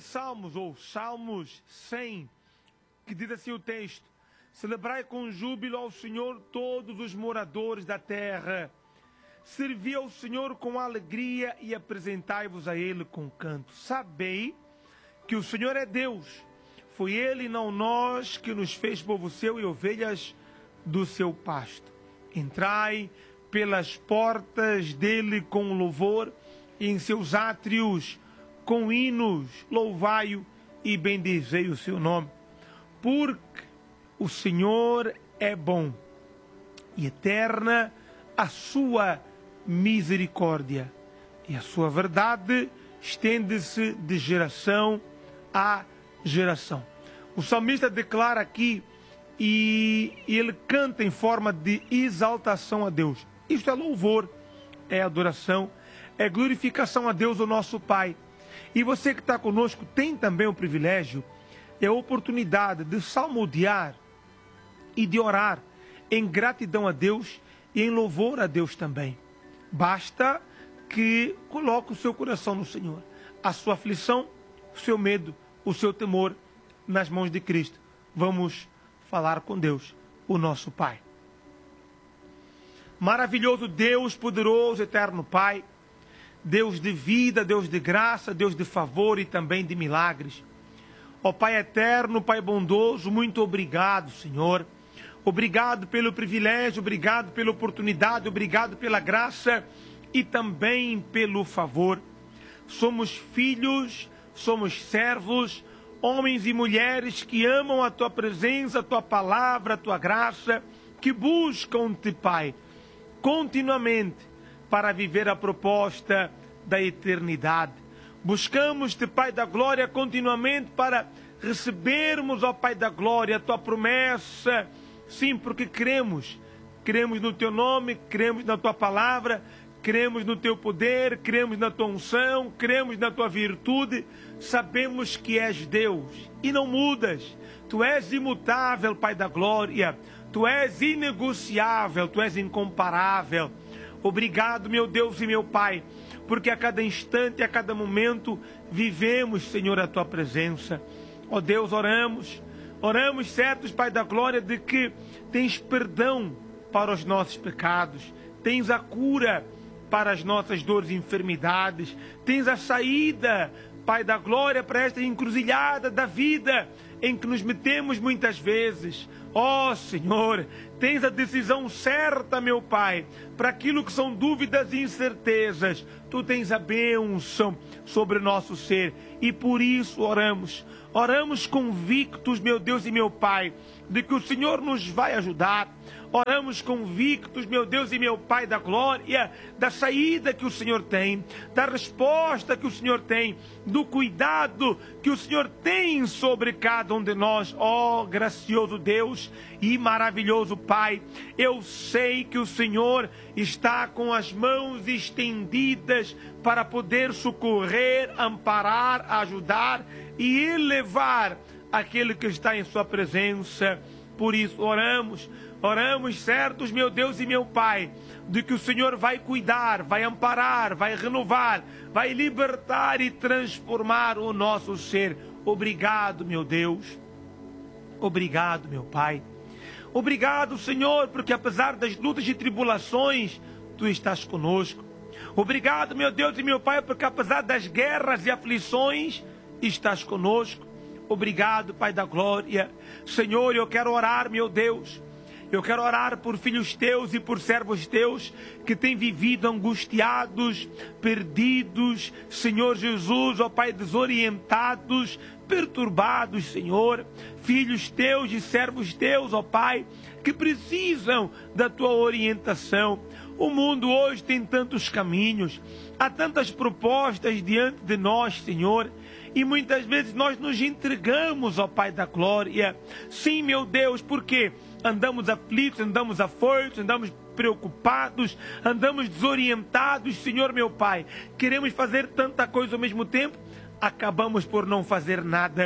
Salmos, ou Salmos 100, que diz assim o texto: celebrai com júbilo ao Senhor todos os moradores da terra. Servi ao Senhor com alegria e apresentai-vos a Ele com canto. Sabei que o Senhor é Deus. Foi Ele e não nós que nos fez povo seu e ovelhas do seu pasto. Entrai pelas portas dele com louvor e em seus átrios com hinos. Louvai-o e bendizei o seu nome. Porque o Senhor é bom e eterna a sua misericórdia, e a sua verdade estende-se de geração a geração. O salmista declara aqui e ele canta em forma de exaltação a Deus. Isto é louvor, é adoração, é glorificação a Deus, o nosso Pai. E você que está conosco tem também o privilégio e a oportunidade de salmodiar e de orar em gratidão a Deus e em louvor a Deus também. Basta que coloque o seu coração no Senhor, a sua aflição, o seu medo, o seu temor nas mãos de Cristo. Vamos falar com Deus, o nosso Pai. Maravilhoso Deus, poderoso, eterno Pai, Deus de vida, Deus de graça, Deus de favor e também de milagres. Ó Pai eterno, Pai bondoso, muito obrigado, Senhor. Obrigado pelo privilégio, obrigado pela oportunidade, obrigado pela graça e também pelo favor. Somos filhos, somos servos, homens e mulheres que amam a Tua presença, a Tua palavra, a Tua graça, que buscam-Te, Pai, continuamente para viver a proposta da eternidade. Buscamos-Te, Pai da glória, continuamente para recebermos, ó Pai da glória, a Tua promessa. Sim, porque cremos no Teu nome, cremos na Tua palavra, cremos no Teu poder, cremos na Tua unção, cremos na Tua virtude, sabemos que és Deus e não mudas. Tu és imutável, Pai da glória, Tu és inegociável, Tu és incomparável. Obrigado, meu Deus e meu Pai, porque a cada instante, a cada momento, vivemos, Senhor, a Tua presença. Ó Deus, oramos certos, Pai da glória, de que tens perdão para os nossos pecados, tens a cura para as nossas dores e enfermidades, tens a saída, Pai da glória, para esta encruzilhada da vida em que nos metemos muitas vezes. Ó Senhor, tens a decisão certa, meu Pai, para aquilo que são dúvidas e incertezas. Tu tens a bênção sobre o nosso ser e por isso oramos convictos, meu Deus e meu Pai, de que o Senhor nos vai ajudar. Oramos convictos, meu Deus e meu Pai da glória, da saída que o Senhor tem, da resposta que o Senhor tem, do cuidado que o Senhor tem sobre cada um de nós. Ó gracioso Deus e maravilhoso Pai, eu sei que o Senhor está com as mãos estendidas para poder socorrer, amparar, ajudar e elevar aquele que está em sua presença. Por isso oramos certos, meu Deus e meu Pai, de que o Senhor vai cuidar, vai amparar, vai renovar, vai libertar e transformar o nosso ser. Obrigado, meu Deus. Obrigado, meu Pai. Obrigado, Senhor, porque apesar das lutas e tribulações, Tu estás conosco. Obrigado, meu Deus e meu Pai, porque apesar das guerras e aflições, estás conosco. Obrigado, Pai da glória. Senhor, eu quero orar, meu Deus. Eu quero orar por filhos Teus e por servos Teus que têm vivido angustiados, perdidos, Senhor Jesus, ó Pai, desorientados, perturbados, Senhor. Filhos Teus e servos Teus, ó Pai, que precisam da Tua orientação. O mundo hoje tem tantos caminhos, há tantas propostas diante de nós, Senhor, e muitas vezes nós nos entregamos, ó Pai da glória. Sim, meu Deus, porque andamos aflitos, andamos afoitos, andamos preocupados, andamos desorientados, Senhor meu Pai. Queremos fazer tanta coisa ao mesmo tempo, acabamos por não fazer nada.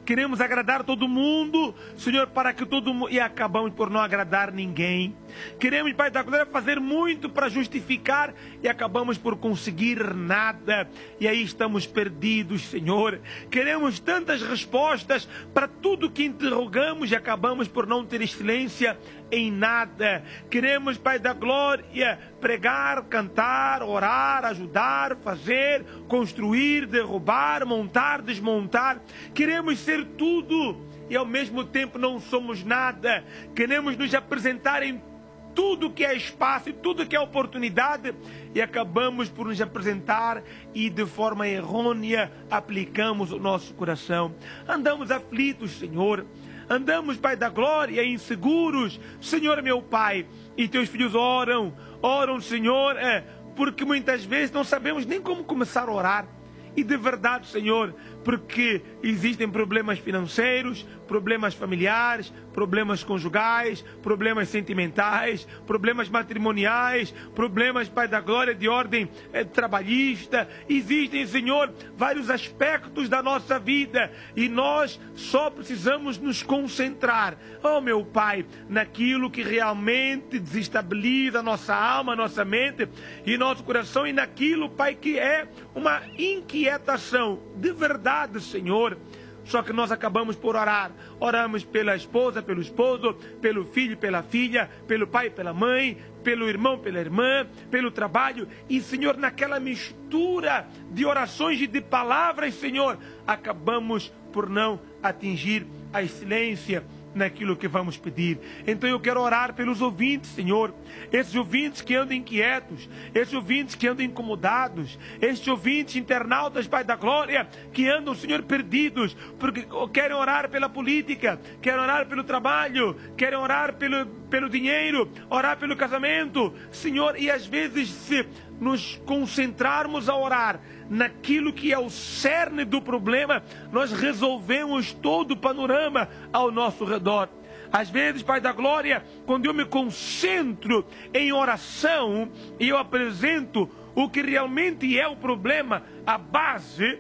queremos agradar todo mundo, Senhor, para que todo mundo... E acabamos por não agradar ninguém. Queremos, Pai da glória, fazer muito para justificar e acabamos por conseguir nada. E aí estamos perdidos, Senhor. Queremos tantas respostas para tudo que interrogamos e acabamos por não ter excelência em nada. Queremos, Pai da glória, pregar, cantar, orar, ajudar, fazer, construir, derrubar, montar, desmontar. Queremos ser tudo e ao mesmo tempo não somos nada. Queremos nos apresentar em tudo que é espaço e tudo que é oportunidade e acabamos por nos apresentar e de forma errônea aplicamos o nosso coração. Andamos aflitos, Senhor. Andamos, Pai da glória, inseguros. Senhor, meu Pai, e teus filhos oram, Senhor, porque muitas vezes não sabemos nem como começar a orar. E de verdade, Senhor, porque existem problemas financeiros, problemas familiares, problemas conjugais, problemas sentimentais, problemas matrimoniais, problemas, Pai da glória, de ordem trabalhista. Existem, Senhor, vários aspectos da nossa vida e nós só precisamos nos concentrar, oh meu Pai, naquilo que realmente desestabiliza a nossa alma, a nossa mente e nosso coração e naquilo, Pai, que é uma inquietação de verdade, Senhor. Só que nós acabamos por orar. Oramos pela esposa, pelo esposo, pelo filho, pela filha, pelo pai, pela mãe, pelo irmão, pela irmã, pelo trabalho. E, Senhor, naquela mistura de orações e de palavras, Senhor, acabamos por não atingir a excelência naquilo que vamos pedir. Então eu quero orar pelos ouvintes, Senhor, esses ouvintes que andam inquietos, esses ouvintes que andam incomodados, esses ouvintes internautas, Pai da glória, que andam, Senhor, perdidos, porque querem orar pela política, querem orar pelo trabalho, querem orar pelo dinheiro, orar pelo casamento, Senhor, e às vezes se nos concentrarmos a orar naquilo que é o cerne do problema, nós resolvemos todo o panorama ao nosso redor. Às vezes, Pai da glória, quando eu me concentro em oração e eu apresento o que realmente é o problema, a base,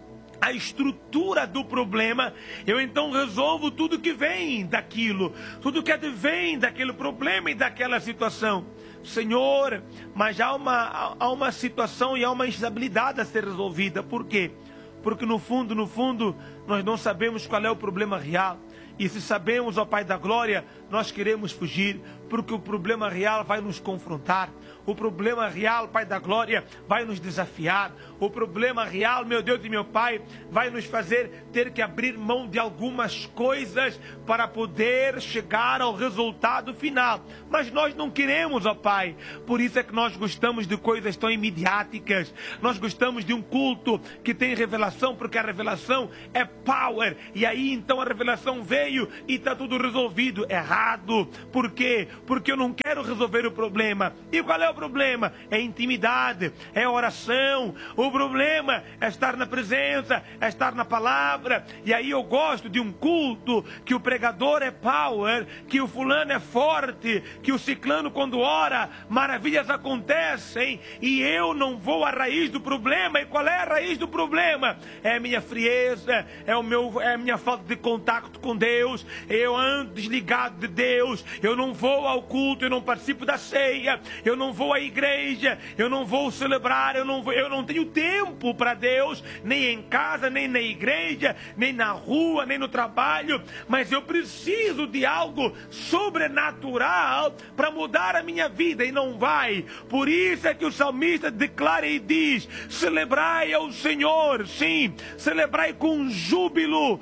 a estrutura do problema, eu então resolvo tudo que vem daquilo, tudo que advém daquele problema e daquela situação. Senhor, mas há uma situação e há uma instabilidade a ser resolvida. Por quê? Porque no fundo, nós não sabemos qual é o problema real. E se sabemos, ó Pai da glória, nós queremos fugir, porque o problema real vai nos confrontar. O problema real, Pai da glória, vai nos desafiar. O problema real, meu Deus e meu Pai, vai nos fazer ter que abrir mão de algumas coisas para poder chegar ao resultado final. Mas nós não queremos, ó Pai. Por isso é que nós gostamos de coisas tão imediáticas. Nós gostamos de um culto que tem revelação, porque a revelação é power. E aí então a revelação veio e está tudo resolvido. Errado. Por quê? Porque eu não quero resolver o problema. E qual é o problema? É intimidade, é oração. O problema é estar na presença, é estar na palavra. E aí eu gosto de um culto que o pregador é power, que o fulano é forte, que o ciclano quando ora, maravilhas acontecem. E eu não vou à raiz do problema. E qual é a raiz do problema? É a minha frieza, é a minha falta de contato com Deus. Eu ando desligado de Deus. Eu não vou ao culto, eu não participo da ceia, eu não vou à igreja, eu não vou celebrar, eu não tenho tempo para Deus, nem em casa, nem na igreja, nem na rua, nem no trabalho, mas eu preciso de algo sobrenatural para mudar a minha vida e não vai. Por isso é que o salmista declara e diz: celebrai ao Senhor, sim, celebrai com júbilo,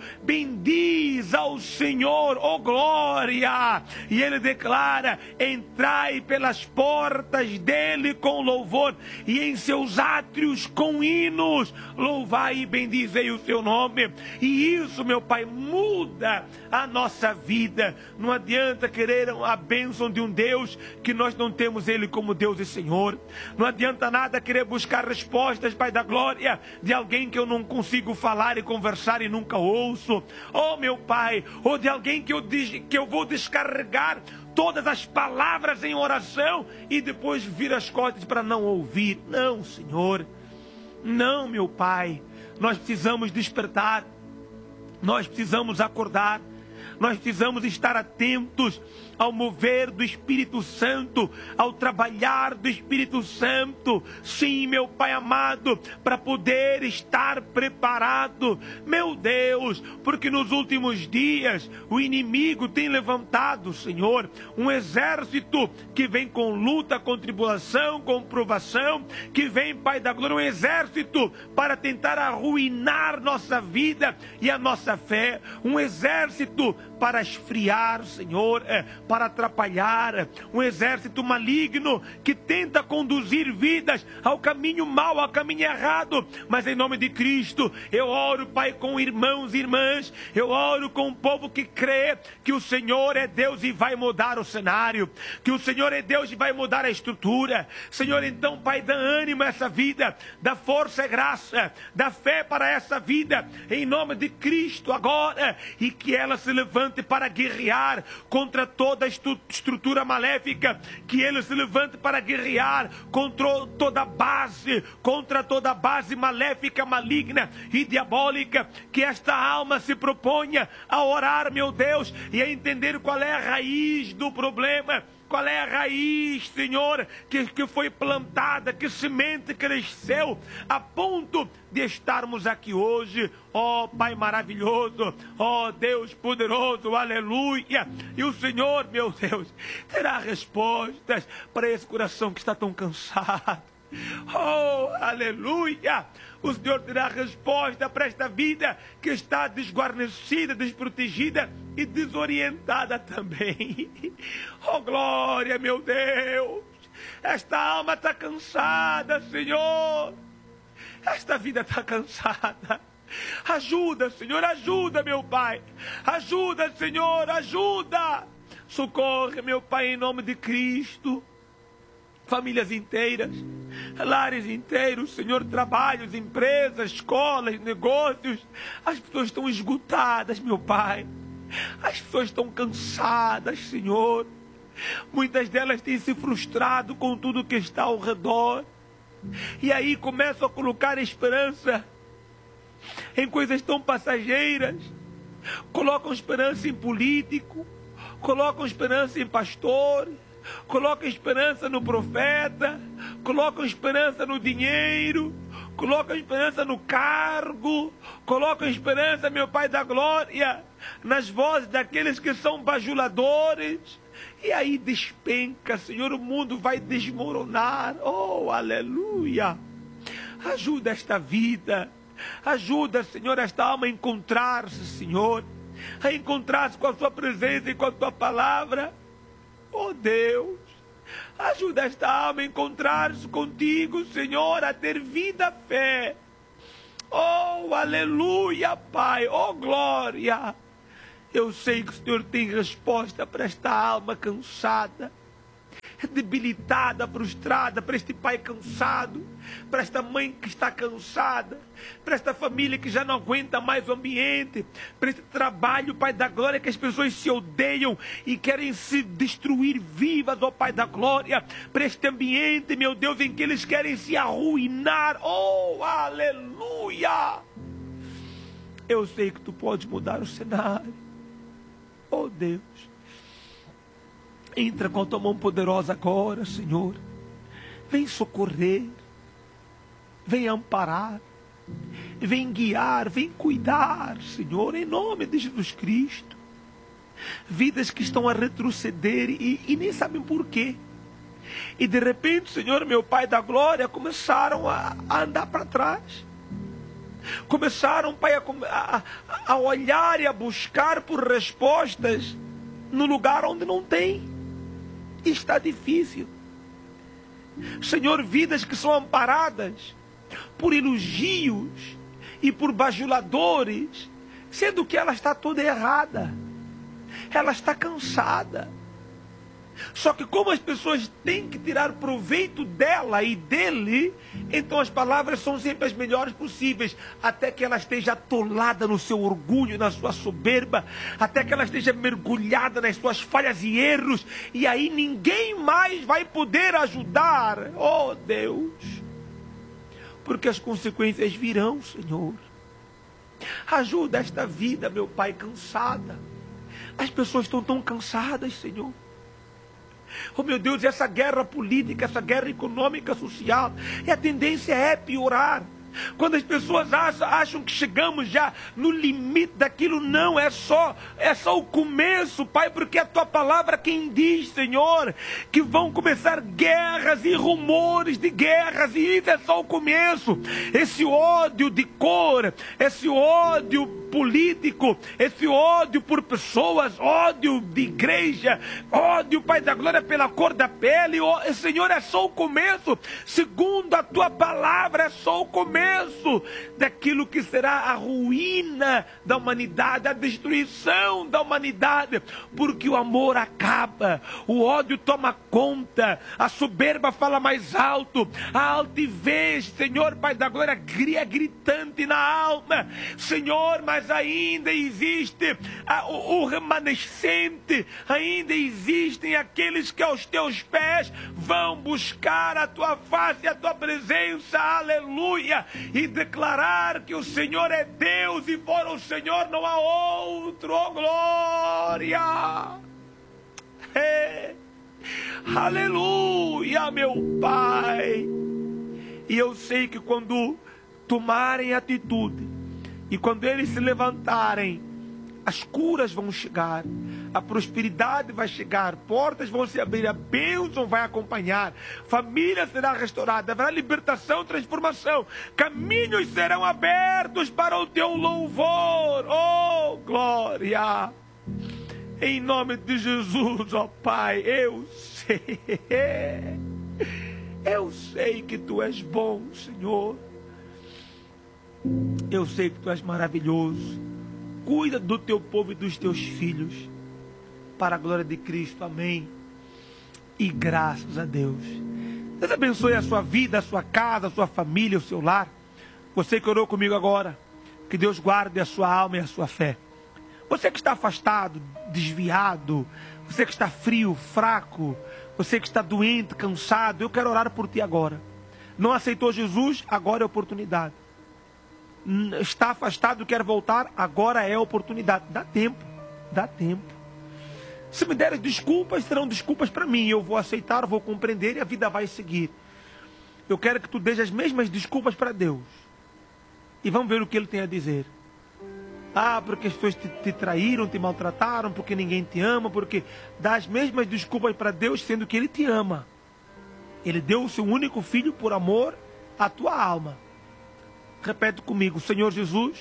bendiz ao Senhor, oh glória. E ele declara: entrai pelas portas dele com louvor e em seus átrios com hinos, louvai e bendizei o seu nome. E isso, meu Pai, muda a nossa vida. Não adianta querer a bênção de um Deus que nós não temos ele como Deus e Senhor. Não adianta nada querer buscar respostas, Pai da glória, de alguém que eu não consigo falar e conversar e nunca ouço. Oh meu Pai, ou de alguém que eu vou descarregar todas as palavras em oração e depois vir as costas para não ouvir. Não, Senhor. Não, meu Pai. Nós precisamos despertar. Nós precisamos acordar, nós precisamos estar atentos ao mover do Espírito Santo, ao trabalhar do Espírito Santo. Sim, meu Pai amado, para poder estar preparado, meu Deus, porque nos últimos dias o inimigo tem levantado, Senhor, um exército que vem com luta, com tribulação, com provação, que vem, Pai da glória, um exército para tentar arruinar nossa vida e a nossa fé, um exército para esfriar, Senhor, para atrapalhar, um exército maligno que tenta conduzir vidas ao caminho mau, ao caminho errado. Mas em nome de Cristo, eu oro, Pai, com irmãos e irmãs, eu oro com o povo que crê que o Senhor é Deus e vai mudar o cenário, que o Senhor é Deus e vai mudar a estrutura. Senhor, então, Pai, dá ânimo a essa vida, dá força e graça, dá fé para essa vida, em nome de Cristo agora, e que ela se levante para guerrear contra toda a estrutura maléfica, que ele se levante para guerrear contra toda base maléfica, maligna e diabólica, que esta alma se proponha a orar, meu Deus, e a entender qual é a raiz do problema. Qual é a raiz, Senhor, que foi plantada, que semente cresceu, a ponto de estarmos aqui hoje, ó Pai maravilhoso, ó Deus poderoso, aleluia. E o Senhor, meu Deus, terá respostas para esse coração que está tão cansado. Oh, aleluia! O Senhor terá resposta para esta vida que está desguarnecida, desprotegida e desorientada também. Oh, glória, meu Deus! Esta alma está cansada, Senhor. Esta vida está cansada. Ajuda, Senhor, ajuda, meu Pai. Ajuda, Senhor, ajuda. Socorre, meu Pai, em nome de Cristo. Famílias inteiras, lares inteiros, Senhor, trabalhos, empresas, escolas, negócios. As pessoas estão esgotadas, meu Pai. As pessoas estão cansadas, Senhor. Muitas delas têm se frustrado com tudo que está ao redor. E aí começam a colocar esperança em coisas tão passageiras. Colocam esperança em político, colocam esperança em pastor, colocam esperança no profeta, colocam esperança no dinheiro, colocam esperança no cargo, colocam esperança, meu Pai da glória, nas vozes daqueles que são bajuladores. E aí despenca, Senhor, o mundo vai desmoronar. Oh, aleluia! Ajuda esta vida, ajuda, Senhor, esta alma a encontrar-se, Senhor, a encontrar-se com a Sua presença e com a Tua palavra. Oh Deus, ajuda esta alma a encontrar-se contigo, Senhor, a ter vida, fé. Oh, aleluia, Pai, oh, glória. Eu sei que o Senhor tem resposta para esta alma cansada, debilitada, frustrada, para este pai cansado, para esta mãe que está cansada, para esta família que já não aguenta mais o ambiente, para este trabalho, Pai da glória, que as pessoas se odeiam e querem se destruir vivas, ó Pai da glória, para este ambiente, meu Deus, em que eles querem se arruinar. Oh, aleluia! Eu sei que Tu podes mudar o cenário. Oh Deus, entra com a Tua mão poderosa agora, Senhor. Vem socorrer, vem amparar, vem guiar, vem cuidar, Senhor, em nome de Jesus Cristo. Vidas que estão a retroceder e nem sabem porquê. E de repente, Senhor, meu Pai da glória, começaram a andar para trás. Começaram, Pai, a olhar e a buscar por respostas no lugar onde não tem. Está difícil. Senhor, vidas que são amparadas por elogios e por bajuladores, sendo que ela está toda errada. Ela está cansada. Só que como as pessoas têm que tirar proveito dela e dele, então as palavras são sempre as melhores possíveis, até que ela esteja atolada no seu orgulho, na sua soberba, até que ela esteja mergulhada nas suas falhas e erros, e aí ninguém mais vai poder ajudar. Oh Deus, porque as consequências virão, Senhor. Ajuda esta vida, meu Pai, cansada. As pessoas estão tão cansadas, Senhor. Oh, meu Deus, essa guerra política, essa guerra econômica, social, e a tendência é piorar. Quando as pessoas acham que chegamos já no limite daquilo, não, é só o começo, Pai, porque a Tua palavra quem diz, Senhor, que vão começar guerras e rumores de guerras, e isso é só o começo. Esse ódio de cor, esse ódio político, esse ódio por pessoas, ódio de igreja, ódio, Pai da glória, pela cor da pele, Senhor, é só o começo. Segundo a Tua palavra, é só o começo daquilo que será a ruína da humanidade, a destruição da humanidade, porque o amor acaba, o ódio toma conta, a soberba fala mais alto, a altivez, Senhor, Pai da glória, é gritante na alma, Senhor, mas ainda existe o remanescente, ainda existem aqueles que aos Teus pés vão buscar a Tua face, a Tua presença, aleluia, e declarar que o Senhor é Deus e fora o Senhor não há outro, oh glória, aleluia, meu Pai. E eu sei que quando tomarem atitude e quando eles se levantarem, as curas vão chegar, a prosperidade vai chegar, portas vão se abrir, a bênção vai acompanhar, família será restaurada, haverá libertação, transformação, caminhos serão abertos para o Teu louvor, oh glória, em nome de Jesus, ó Pai. Eu sei que Tu és bom, Senhor, eu sei que Tu és maravilhoso. Cuida do Teu povo e dos Teus filhos, para a glória de Cristo, amém, e graças a Deus. Deus abençoe a sua vida, a sua casa, a sua família, o seu lar. Você que orou comigo agora, que Deus guarde a sua alma e a sua fé. Você que está afastado, desviado, você que está frio, fraco, você que está doente, cansado, eu quero orar por ti agora. Não aceitou Jesus? Agora é a oportunidade. Está afastado, quer voltar? Agora é a oportunidade. Dá tempo, dá tempo. Se me deres desculpas, serão desculpas para mim. Eu vou aceitar, vou compreender e a vida vai seguir. Eu quero que tu dês as mesmas desculpas para Deus. E vamos ver o que Ele tem a dizer. Ah, porque as pessoas te traíram, te maltrataram, porque ninguém te ama, porque dá as mesmas desculpas para Deus, sendo que Ele te ama. Ele deu o seu único filho por amor à tua alma. Repete comigo: Senhor Jesus,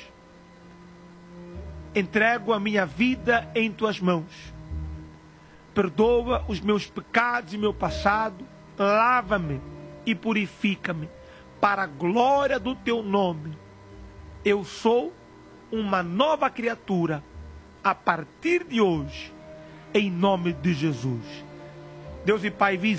entrego a minha vida em Tuas mãos. Perdoa os meus pecados e meu passado. Lava-me e purifica-me para a glória do Teu nome. Eu sou uma nova criatura a partir de hoje, em nome de Jesus. Deus e Pai,